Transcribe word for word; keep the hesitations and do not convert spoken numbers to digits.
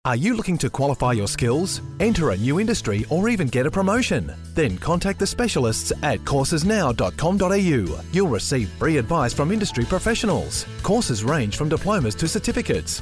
Are you looking to qualify your skills, enter a new industry, or even get a promotion? Then contact the specialists at courses now dot com dot a u. You'll receive free advice from industry professionals. Courses range from diplomas to certificates.